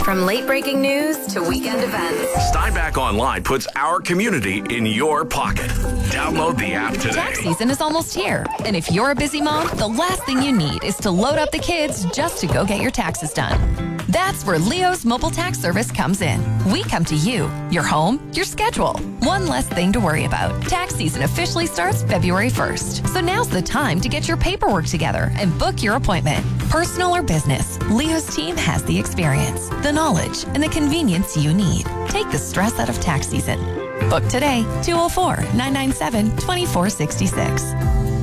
From late breaking news to weekend events. Steinbach Online puts our community in your pocket. Download the app today. Tax season is almost here. And if you're a busy mom, the last thing you need is to load up the kids just to go get your taxes done. That's where Leo's mobile tax service comes in. We come to you, your home, your schedule. One less thing to worry about. Tax season officially starts February 1st. So now's the time to get your paperwork together and book your appointment. Personal or business, Leo's team has the experience, the knowledge, and the convenience you need. Take the stress out of tax season. Book today, 204-997-2466.